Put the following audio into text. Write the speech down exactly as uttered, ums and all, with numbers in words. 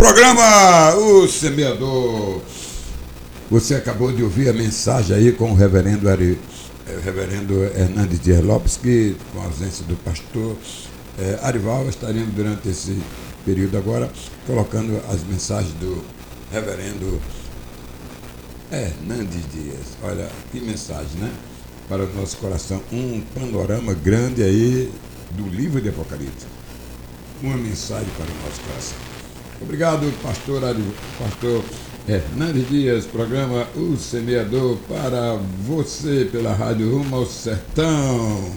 programa O Semeador. Você acabou de ouvir a mensagem aí com o reverendo, Ari, o reverendo Hernandes Dias Lopes, que com a ausência do pastor é, Arival, estaremos durante esse período agora colocando as mensagens do reverendo Hernandes Dias. Olha, que mensagem, né? Para o nosso coração, um panorama grande aí do livro de Apocalipse. Uma mensagem para o nosso coração. Obrigado, pastor, pastor Hernandes Dias, programa O Semeador para você pela Rádio Rumo ao Sertão.